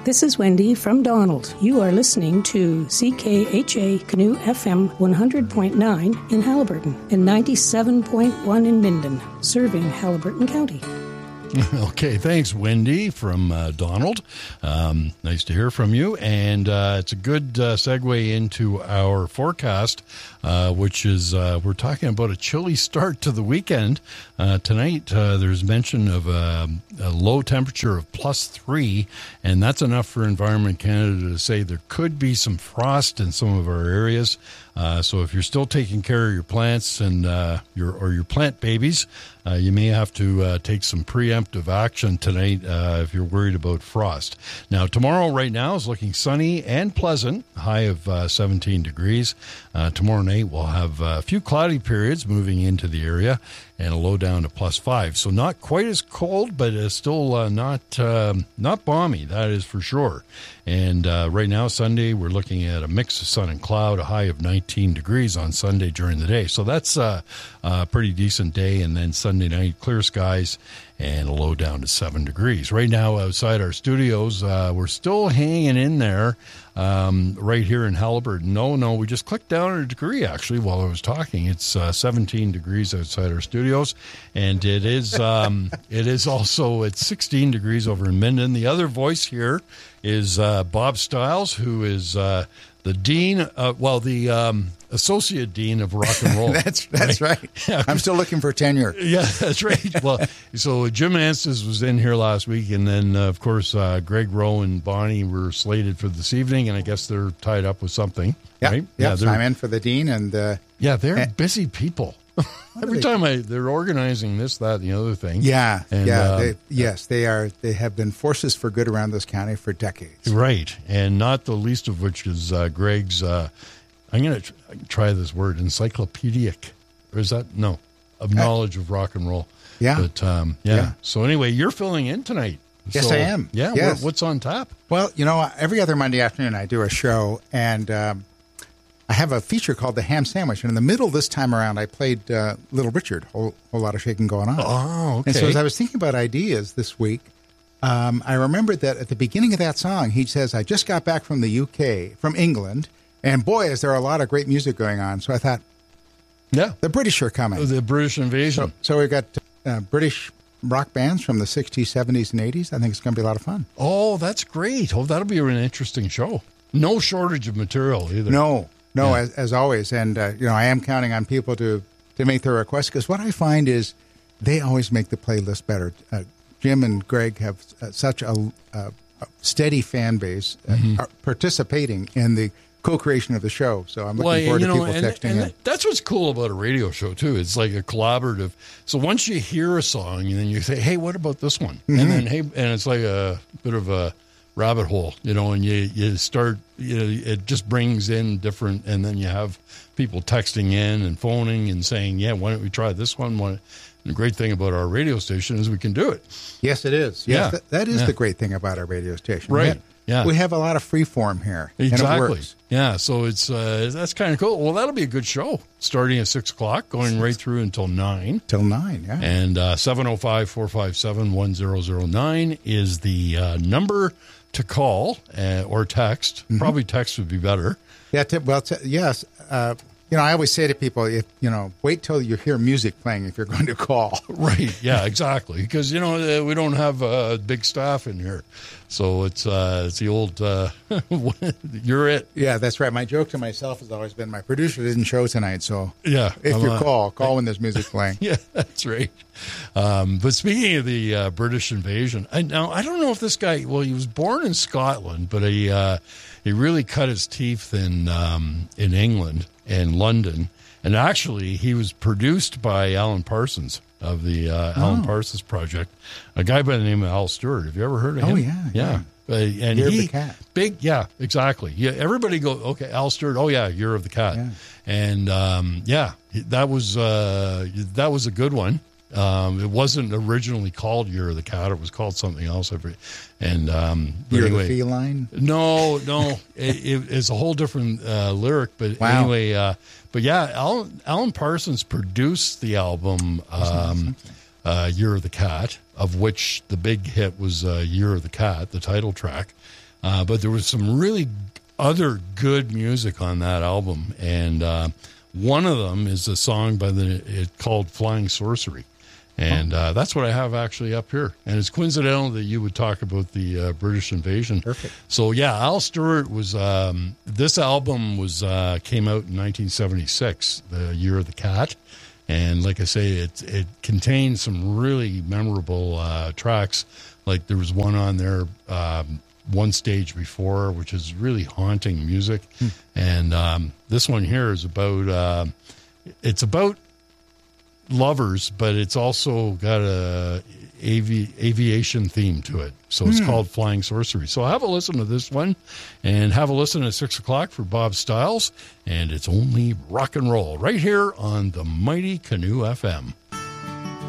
This is Wendy from Donald. You are listening to CKHA Canoe FM 100.9 in Haliburton and 97.1 in Minden, serving Haliburton County. Okay, thanks, Wendy from Donald. Nice to hear from you. And it's a good segue into our forecast, which is we're talking about a chilly start to the weekend. Tonight, there's mention of a low temperature of +3, and that's enough for Environment Canada to say there could be some frost in some of our areas. So if you're still taking care of your plants and your plant babies, you may have to take some preemptive action tonight if you're worried about frost. Now, tomorrow right now is looking sunny and pleasant, high of 17 degrees. Tomorrow night we'll have a few cloudy periods moving into the area and a low down to +5. So not quite as cold, but still not balmy, that is for sure. And right now, Sunday, we're looking at a mix of sun and cloud, a high of 19 degrees on Sunday during the day. So that's a pretty decent day. And then Sunday night, clear skies and a low down to 7 degrees. Right now, outside our studios, we're still hanging in there right here in Haliburton. No, we just clicked down a degree, actually, while I was talking. It's 17 degrees outside our studios, and it is also at 16 degrees over in Minden. The other voice here is Bob Stiles, who is the dean, the associate dean of rock and roll. That's right. Yeah. I'm still looking for tenure. Yeah, that's right. Well, so Jim Anstice was in here last week, and then, of course, Greg Rowe and Bonnie were slated for this evening, and I guess they're tied up with something, right? Yeah, so I'm in for the dean. And they're busy people. Every time they're organizing this, that, and the other thing. Yeah, and, they are. They have been forces for good around this county for decades. Right, and not the least of which is Greg's, I'm going to try this word, encyclopedic, or is that, no, of knowledge of rock and roll. Yeah. But, So anyway, you're filling in tonight. Yes, I am. Yeah, yes. What's on tap? Well, every other Monday afternoon I do a show, and I have a feature called The Ham Sandwich. And in the middle this time around, I played Little Richard, whole lot of shaking going on. Oh, okay. And so as I was thinking about ideas this week, I remembered that at the beginning of that song, he says, I just got back from the UK, from England, and boy, is there a lot of great music going on. So I thought, the British are coming. The British invasion. So we've got British rock bands from the 60s, 70s, and 80s. I think it's going to be a lot of fun. Oh, that's great. Oh, that'll be an interesting show. No shortage of material either. No, as always. And, I am counting on people to make their requests, because what I find is they always make the playlist better. Jim and Greg have such a steady fan base participating in the co-creation of the show. So I'm looking forward to people texting in. That's what's cool about a radio show, too. It's like a collaborative. So once you hear a song, and then you say, hey, what about this one? Mm-hmm. And then, and it's like a bit of a rabbit hole, and you start, it just brings in different, and then you have people texting in and phoning and saying, yeah, why don't we try this one? And the great thing about our radio station is we can do it. Yes, it is. Yes, that is the great thing about our radio station. Right. Yeah. We have a lot of free form here. Exactly. And it works. Yeah. So it's that's kind of cool. Well, that'll be a good show starting at 6 o'clock, going right through until 9. Till 9, yeah. And 705-457-1009 is the number to call or text. Mm-hmm. Probably text would be better. Yeah. Yes. I always say to people, wait till you hear music playing if you're going to call. Right. Yeah, exactly. Because, we don't have a big staff in here. So it's the old, you're it. Yeah, that's right. My joke to myself has always been my producer didn't show tonight. So yeah, if you call when there's music playing. Yeah, that's right. But speaking of the British invasion, I don't know if this guy, he was born in Scotland, but he really cut his teeth in England and London. And actually, he was produced by Alan Parsons of the Alan Parsons Project, a guy by the name of Al Stewart. Have you ever heard of him? Oh, yeah. And Year of the Cat. Yeah, exactly. Yeah, everybody go, okay, Al Stewart, oh, yeah, Year of the Cat. Yeah. And, that was a good one. It wasn't originally called Year of the Cat. It was called something else. Year of the Feline? No. It's a whole different lyric. But anyway, Alan Parsons produced the album Year of the Cat, of which the big hit was Year of the Cat, the title track. But there was some really other good music on that album, and one of them is a song called Flying Sorcery. And that's what I have actually up here. And it's coincidental that you would talk about the British invasion. Perfect. So, yeah, Al Stewart was, this album came out in 1976, the Year of the Cat. And like I say, it contains some really memorable tracks. Like there was one on there, One Stage Before, which is really haunting music. And this one here is about, it's about lovers, but it's also got a aviation theme to it. So it's called Flying Sorcery. So have a listen to this one, and have a listen at 6 o'clock for Bob Styles. And it's only rock and roll right here on the Mighty Canoe FM.